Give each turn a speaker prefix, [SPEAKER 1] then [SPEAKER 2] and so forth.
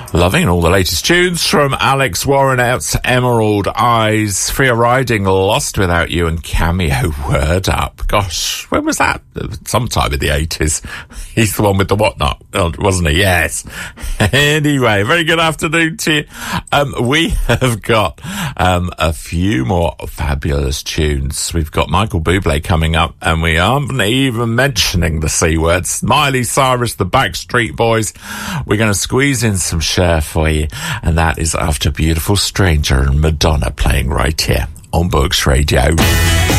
[SPEAKER 1] Loving all the latest tunes from Alex Warrenet's Emerald Eyes, Free Riding, Lost Without You, and Cameo, Word Up. Gosh, when was that? Sometime in the 80s. He's the one with the whatnot, wasn't he? Yes. Anyway, very good afternoon to you. We have got a few more fabulous tunes. We've got Michael Bublé coming up, and we aren't even mentioning the C words. Miley Cyrus, the Backstreet Boys. We're going to squeeze in some Cher for you, and that is After Beautiful Stranger and Madonna playing right here on Books Radio.